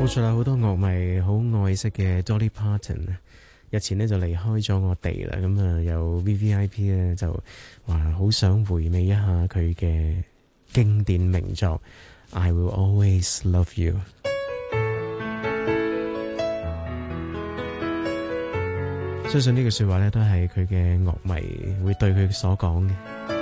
冇錯啦，好多樂迷好愛惜嘅 Dolly Parton 啊，日前呢就離開咗我哋啦。咁啊，有 VVIP 咧就話好想回味一下佢嘅經典名作《I Will Always Love You》。相信呢句說話咧，都係佢嘅樂迷會對佢所講嘅。